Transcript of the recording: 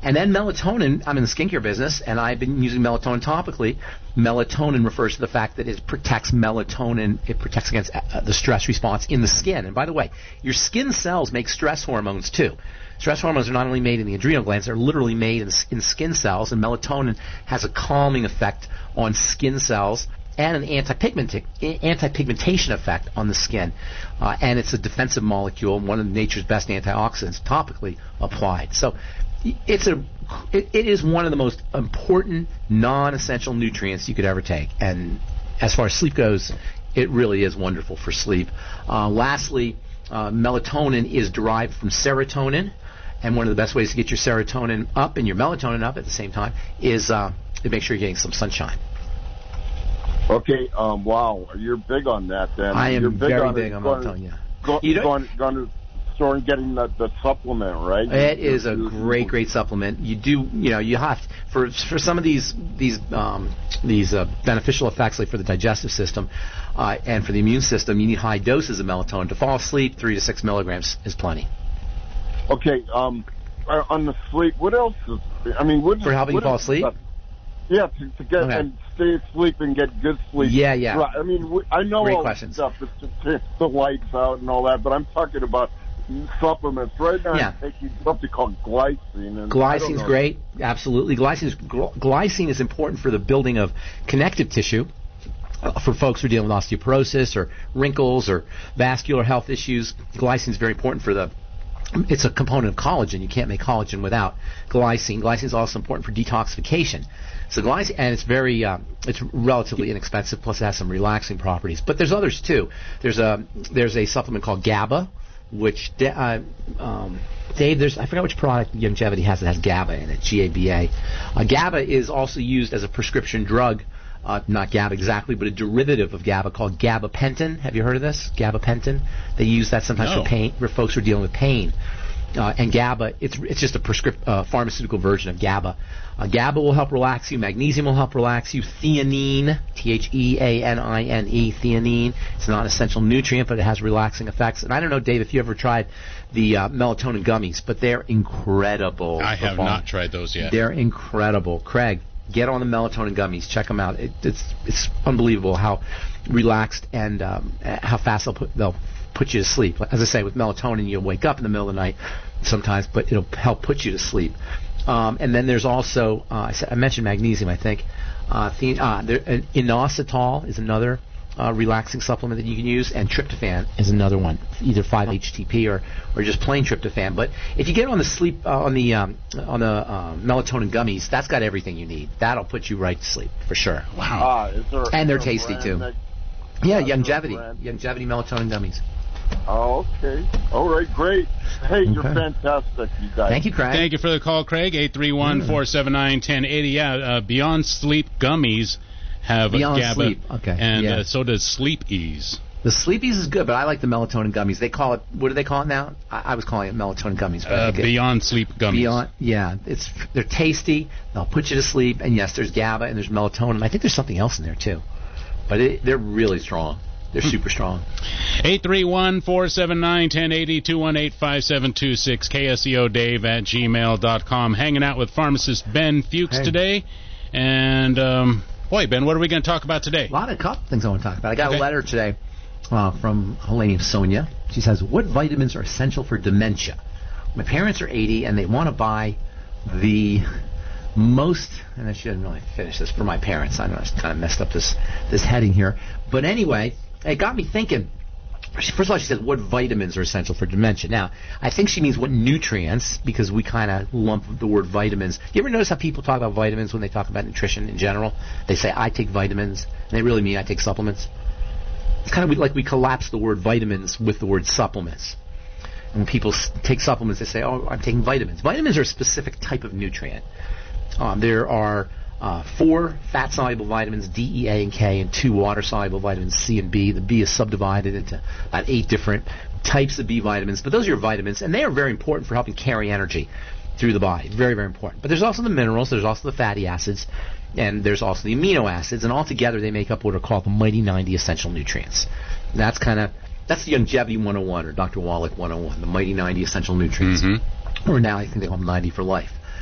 And then melatonin, I'm in the skincare business, and I've been using melatonin topically. Melatonin refers to the fact that it protects melatonin, it protects against the stress response in the skin. And by the way, your skin cells make stress hormones too. Stress hormones are not only made in the adrenal glands, they're literally made in skin cells, and melatonin has a calming effect on skin cells and an anti-pigmentation effect on the skin. And it's a defensive molecule, one of nature's best antioxidants, topically applied. So it is one of the most important non-essential nutrients you could ever take. And as far as sleep goes, it really is wonderful for sleep. Lastly, melatonin is derived from serotonin. And one of the best ways to get your serotonin up and your melatonin up at the same time is to make sure you're getting some sunshine. Okay, wow, you're big on that then. I am very big on melatonin, yeah. Going to the store and getting the supplement, right? It is a great supplement. You have for some of these beneficial effects, like for the digestive system and for the immune system, you need high doses of melatonin. To fall asleep, 3 to 6 milligrams is plenty. Okay, on the sleep, what else is? For helping you fall asleep. Yeah, to get and stay asleep and get good sleep. Yeah. Right. I know great all questions. This stuff. It's to take the lights out and all that, but I'm talking about supplements. Right now I'm taking something called glycine. Glycine's great. Absolutely. Glycine is important for the building of connective tissue. For folks who are dealing with osteoporosis or wrinkles or vascular health issues, glycine is very important for it's a component of collagen. You can't make collagen without glycine. Glycine is also important for detoxification. So glycine, and it's it's relatively inexpensive. Plus, it has some relaxing properties. But there's others too. There's a supplement called GABA, which Dave, I forgot which product Longevity has that has GABA in it. GABA. GABA is also used as a prescription drug. Not GABA exactly, but a derivative of GABA called gabapentin. Have you heard of this? Gabapentin. They use that sometimes for pain, for folks who are dealing with pain. And GABA, it's just a pharmaceutical version of GABA. GABA will help relax you. Magnesium will help relax you. Theanine, Theanine, theanine. It's not an essential nutrient, but it has relaxing effects. And I don't know, Dave, if you ever tried the melatonin gummies, but they're incredible. I have not tried those yet. They're incredible. Craig, get on the melatonin gummies. Check them out. It's unbelievable how relaxed and how fast they'll put you to sleep. As I say, with melatonin, you'll wake up in the middle of the night sometimes, but it'll help put you to sleep. And then there's also, I mentioned magnesium, I think. Inositol is another relaxing supplement that you can use, and tryptophan is another one, either 5-HTP or just plain tryptophan. But if you get on the sleep on the melatonin gummies, that's got everything you need. That'll put you right to sleep for sure. Wow! And they're tasty too. Longevity melatonin gummies. Oh, okay. All right, great. Hey, you're fantastic, you guys. Thank you, Craig. Thank you for the call, Craig. 831-479-1080. Yeah, Beyond Sleep gummies have Beyond GABA, Sleep. Okay. And so does Sleep Ease. The Sleep Ease is good, but I like the melatonin gummies. They call it, what do they call it now? I was calling it melatonin gummies. But Beyond Sleep gummies. They're tasty. They'll put you to sleep. And yes, there's GABA and there's melatonin. I think there's something else in there too. But they're really strong. They're super strong. 831-479-1080, 218-5726, KSEODave@gmail.com. Hanging out with pharmacist Ben Fuchs today. And, Ben, what are we going to talk about today? A couple things I want to talk about. I got a letter today from a lady named Sonia. She says, what vitamins are essential for dementia? My parents are 80, and they want to buy the most, and I shouldn't really finish this for my parents. I know I kind of messed up this heading here. But anyway, it got me thinking. First of all, she said, what vitamins are essential for dementia? Now, I think she means what nutrients, because we kind of lump the word vitamins. You ever notice how people talk about vitamins when they talk about nutrition in general? They say, I take vitamins, and they really mean I take supplements. It's kind of like we collapse the word vitamins with the word supplements. And when people take supplements, they say, oh, I'm taking vitamins. Vitamins are a specific type of nutrient. There are 4 fat-soluble vitamins, D, E, A, and K, and 2 water-soluble vitamins, C and B. The B is subdivided into about 8 different types of B vitamins. But those are your vitamins, and they are very important for helping carry energy through the body. Very, very important. But there's also the minerals, there's also the fatty acids, and there's also the amino acids, and altogether they make up what are called the Mighty 90 essential nutrients. That's the Longevity 101, or Dr. Wallach 101, the Mighty 90 essential nutrients. Or now I think they call them 90 for life.